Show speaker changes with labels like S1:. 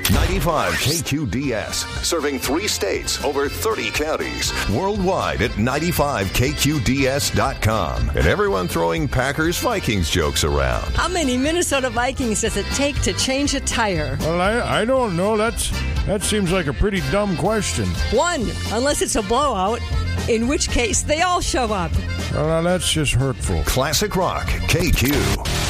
S1: 95 KQDS, serving 3 states, over 30 counties, worldwide at 95KQDS.com. And everyone throwing Packers-Vikings jokes around.
S2: How many Minnesota Vikings does it take to change a tire?
S3: Well, I don't know. That seems like a pretty dumb question.
S2: 1, unless it's a blowout, in which case they all show up.
S3: Well, now that's just hurtful.
S1: Classic Rock, KQ.